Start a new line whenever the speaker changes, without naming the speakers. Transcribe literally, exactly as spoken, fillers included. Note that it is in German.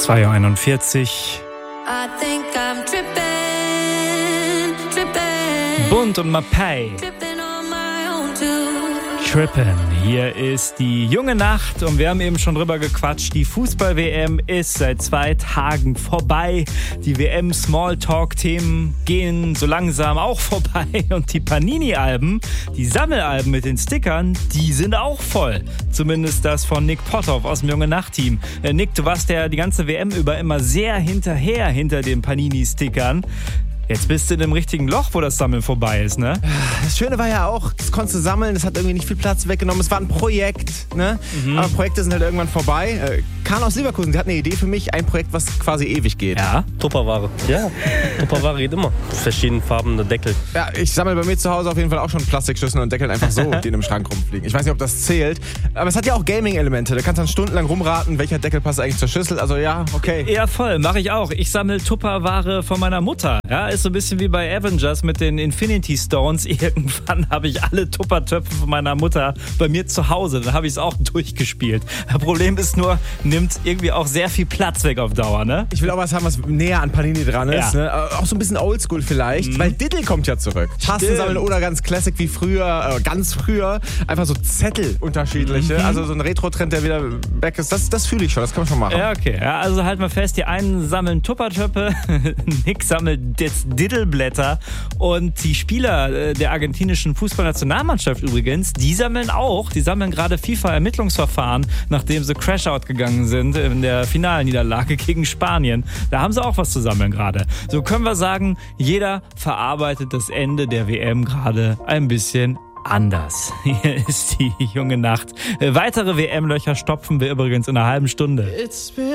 zwei Uhr einundvierzig.
I think I'm tripping, tripping.
Bunt und Mapei.
Tripping on my own too.
Trippin'. Hier ist die junge Nacht und wir haben eben schon drüber gequatscht. Die Fußball-W M ist seit zwei Tagen vorbei. Die W M-Smalltalk-Themen gehen so langsam auch vorbei. Und die Panini-Alben, die Sammelalben mit den Stickern, die sind auch voll. Zumindest das von Nick Potthoff aus dem junge Nacht-Team. Äh, Nick, du warst ja die ganze W M über immer sehr hinterher hinter den Panini-Stickern. Jetzt bist du in dem richtigen Loch, wo das Sammeln vorbei ist, ne?
Das Schöne war ja auch, das konntest du sammeln, das hat irgendwie nicht viel Platz weggenommen. Es war ein Projekt, ne? Mhm. Aber Projekte sind halt irgendwann vorbei. Äh, Kahn aus Leverkusen, die hat eine Idee für mich, ein Projekt, was quasi ewig geht.
Ja?
Tupperware. Ja, Tupperware geht immer. Verschiedene farbene Deckel.
Ja, ich sammle bei mir zu Hause auf jeden Fall auch schon Plastikschüsseln und Deckeln einfach so, die in einem Schrank rumfliegen. Ich weiß nicht, ob das zählt, aber es hat ja auch Gaming-Elemente. Da kannst du dann stundenlang rumraten, welcher Deckel passt eigentlich zur Schüssel. Also ja, okay.
Ja, voll, mache ich auch. Ich sammle Tupperware von meiner Mutter. Ja, ist so ein bisschen wie bei Avengers mit den Infinity Stones. Irgendwann habe ich alle Tuppertöpfe von meiner Mutter bei mir zu Hause. Dann habe ich es auch durchgespielt. Das Problem ist nur, nimmt irgendwie auch sehr viel Platz weg auf Dauer, ne?
Ich will auch was haben, was näher an Panini dran ist.
Ja.
Ne? Auch so ein bisschen oldschool vielleicht, mhm. weil Diddle kommt ja zurück. Tasten sammeln oder ganz classic wie früher, äh, ganz früher. Einfach so Zettel unterschiedliche. Mhm. Also so ein Retro-Trend, der wieder back ist. Das, das fühle ich schon, das kann man schon machen.
Ja, okay. Ja, also halt mal fest, die einen sammeln Tuppertöpfe, Nick sammelt jetzt Diddleblätter und die Spieler der argentinischen Fußballnationalmannschaft übrigens, die sammeln auch. Die sammeln gerade FIFA-Ermittlungsverfahren, nachdem sie Crashout gegangen sind in der Finalniederlage gegen Spanien. Da haben sie auch was zu sammeln gerade. So können wir sagen, jeder verarbeitet das Ende der W M gerade ein bisschen anders. Hier ist die junge Nacht. Weitere W M-Löcher stopfen wir übrigens in einer halben Stunde.